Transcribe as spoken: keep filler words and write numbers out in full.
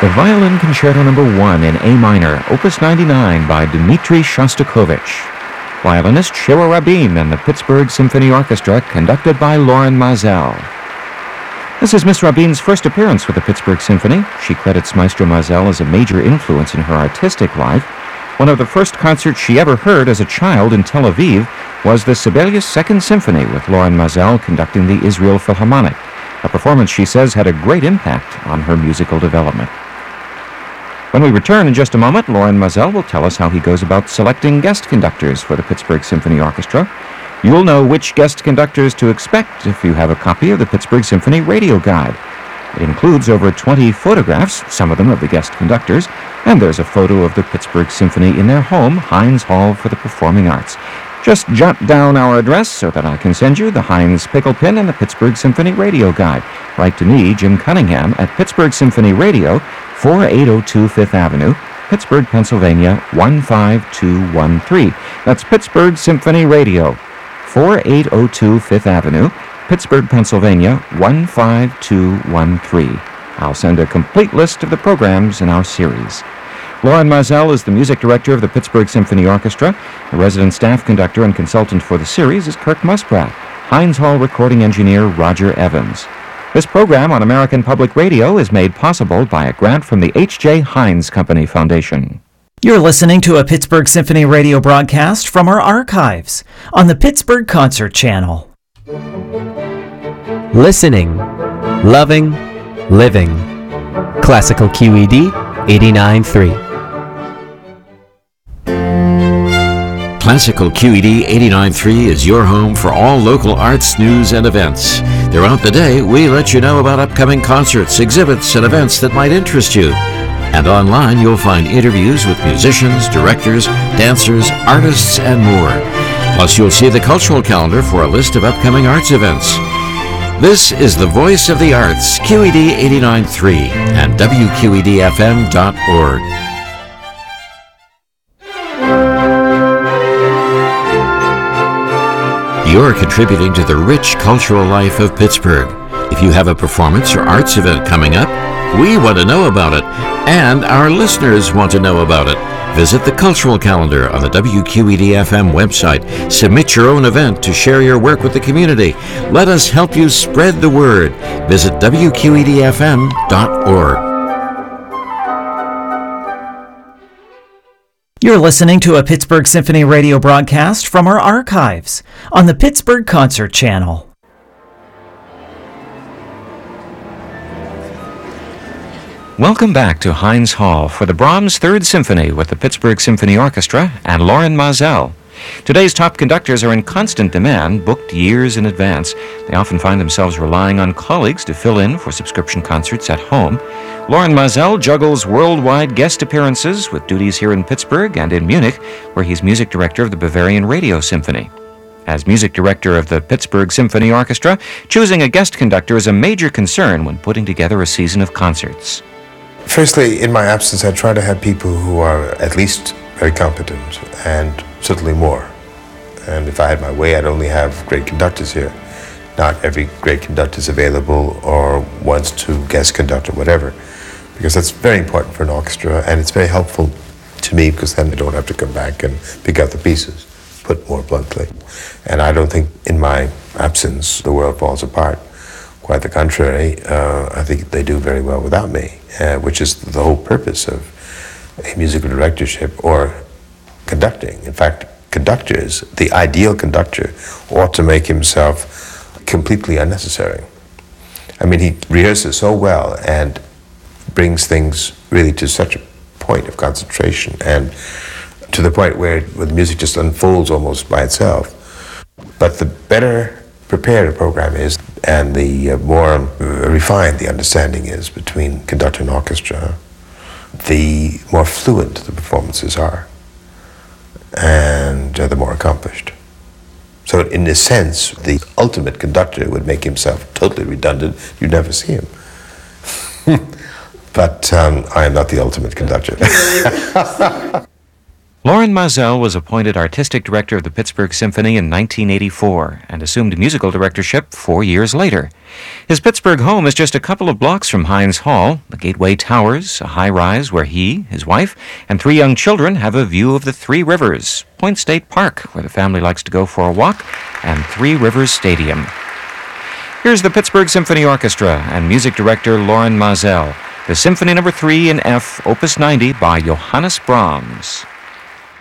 The Violin Concerto Number one in A minor, Opus ninety-nine by Dmitri Shostakovich. Violinist Shira Rabin and the Pittsburgh Symphony Orchestra, conducted by Loren Maazel. This is Miss Rabin's first appearance with the Pittsburgh Symphony. She credits Maestro Maazel as a major influence in her artistic life. One of the first concerts she ever heard as a child in Tel Aviv was the Sibelius Second Symphony with Loren Maazel conducting the Israel Philharmonic, a performance she says had a great impact on her musical development. When we return in just a moment, Loren Maazel will tell us how he goes about selecting guest conductors for the Pittsburgh Symphony Orchestra. You'll know which guest conductors to expect if you have a copy of the Pittsburgh Symphony Radio Guide. It includes over twenty photographs, some of them of the guest conductors, and there's a photo of the Pittsburgh Symphony in their home, Heinz Hall for the Performing Arts. Just jot down our address so that I can send you the Heinz Pickle Pin and the Pittsburgh Symphony Radio Guide. Write to me, Jim Cunningham, at Pittsburgh Symphony Radio, forty-eight oh two Fifth Avenue, Pittsburgh, Pennsylvania, one five two one three. That's Pittsburgh Symphony Radio, forty-eight oh two Fifth Avenue, Pittsburgh, Pennsylvania, one five two one three. I'll send a complete list of the programs in our series. Loren Maazel is the music director of the Pittsburgh Symphony Orchestra. The resident staff conductor and consultant for the series is Kirk Musprat. Heinz Hall recording engineer Roger Evans. This program on American Public Radio is made possible by a grant from the H J. Heinz Company Foundation. You're listening to a Pittsburgh Symphony radio broadcast from our archives on the Pittsburgh Concert Channel. Listening, loving, living. Classical Q E D eighty-nine point three. Classical Q E D eighty-nine point three is your home for all local arts, news, and events. Throughout the day, we let you know about upcoming concerts, exhibits, and events that might interest you. And online, you'll find interviews with musicians, directors, dancers, artists, and more. Plus, you'll see the cultural calendar for a list of upcoming arts events. This is the Voice of the Arts, Q E D eighty-nine point three and W Q E D F M dot org. You're contributing to the rich cultural life of Pittsburgh. If you have a performance or arts event coming up, we want to know about it, and our listeners want to know about it. Visit the cultural calendar on the W Q E D F M website. Submit your own event to share your work with the community. Let us help you spread the word. Visit W Q E D F M dot org. You're listening to a Pittsburgh Symphony radio broadcast from our archives on the Pittsburgh Concert Channel. Welcome back to Heinz Hall for the Brahms Third Symphony with the Pittsburgh Symphony Orchestra and Loren Maazel. Today's top conductors are in constant demand, booked years in advance. They often find themselves relying on colleagues to fill in for subscription concerts at home. Loren Maazel juggles worldwide guest appearances with duties here in Pittsburgh and in Munich, where he's music director of the Bavarian Radio Symphony. As music director of the Pittsburgh Symphony Orchestra, choosing a guest conductor is a major concern when putting together a season of concerts. Firstly, in my absence, I try to have people who are at least very competent and certainly more. And if I had my way, I'd only have great conductors here. Not every great conductor is available or wants to guest conduct or whatever, because that's very important for an orchestra, and it's very helpful to me because then I don't have to come back and pick out the pieces, put more bluntly. And I don't think in my absence the world falls apart. Quite the contrary, uh, I think they do very well without me, uh, which is the whole purpose of a musical directorship or conducting. In fact, conductors, the ideal conductor, ought to make himself completely unnecessary. I mean, he rehearses so well and brings things really to such a point of concentration and to the point where, where the music just unfolds almost by itself. But the better prepared a program is, and the uh, more uh, refined the understanding is between conductor and orchestra, the more fluent the performances are, and uh, the more accomplished. So in a sense, the ultimate conductor would make himself totally redundant. You'd never see him. But um, I am not the ultimate conductor. Loren Mazel was appointed artistic director of the Pittsburgh Symphony in nineteen eighty-four and assumed musical directorship four years later. His Pittsburgh home is just a couple of blocks from Heinz Hall, the Gateway Towers, a high-rise where he, his wife, and three young children have a view of the Three Rivers, Point State Park, where the family likes to go for a walk, and Three Rivers Stadium. Here's the Pittsburgh Symphony Orchestra and music director Loren Mazel, the Symphony Number three in F, Opus ninety by Johannes Brahms.